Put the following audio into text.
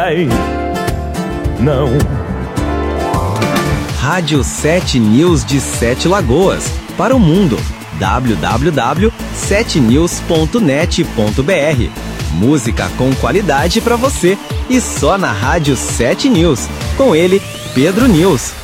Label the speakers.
Speaker 1: Ai, não.
Speaker 2: Rádio 7 News de Sete Lagoas, para o mundo. www.7news.net.br. Música com qualidade para você e só na Rádio 7 News. Com ele, Pedro News.